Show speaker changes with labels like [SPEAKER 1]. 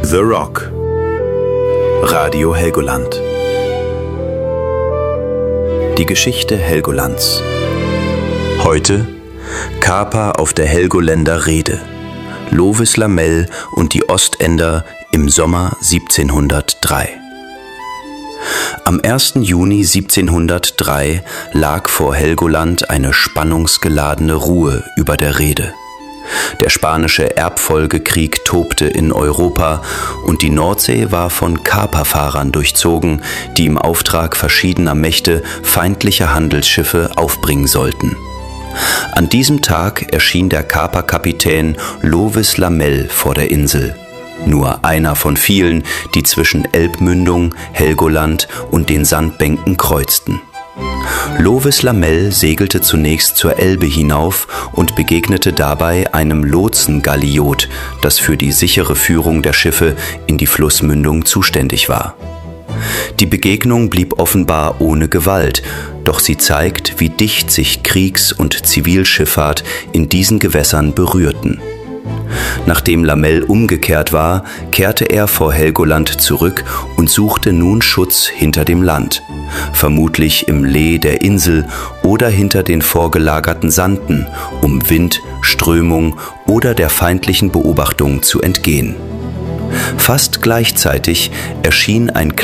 [SPEAKER 1] The Rock. Radio Helgoland. Die Geschichte Helgolands. Heute Kaper auf der Helgoländer Reede. Lovis Lamell und die Ostender im Sommer 1703. Am 1. Juni 1703 lag vor Helgoland eine spannungsgeladene Ruhe über der Reede. Der spanische Erbfolgekrieg tobte in Europa und die Nordsee war von Kaperfahrern durchzogen, die im Auftrag verschiedener Mächte feindliche Handelsschiffe aufbringen sollten. An diesem Tag erschien der Kaperkapitän Lovis Lamell vor der Insel. Nur einer von vielen, die zwischen Elbmündung, Helgoland und den Sandbänken kreuzten. Lovis Lamell segelte zunächst zur Elbe hinauf und begegnete dabei einem Lotsengalliot, das für die sichere Führung der Schiffe in die Flussmündung zuständig war. Die Begegnung blieb offenbar ohne Gewalt, doch sie zeigt, wie dicht sich Kriegs- und Zivilschifffahrt in diesen Gewässern berührten. Nachdem Lamell umgekehrt war, kehrte er vor Helgoland zurück und suchte nun Schutz hinter dem Land, vermutlich im Lee der Insel oder hinter den vorgelagerten Sanden, um Wind, Strömung oder der feindlichen Beobachtung zu entgehen. Fast gleichzeitig erschien ein